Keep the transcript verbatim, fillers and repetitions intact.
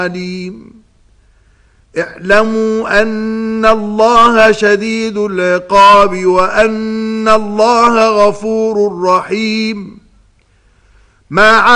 عليم. اعلموا أن الله شديد العقاب وأن الله غفور رحيم. ما